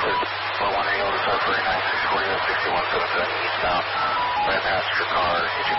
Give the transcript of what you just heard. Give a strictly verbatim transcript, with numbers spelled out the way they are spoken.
four one eight, Otis Harper, nine six four, sixty-one seventy-seven eastbound, by a passenger car,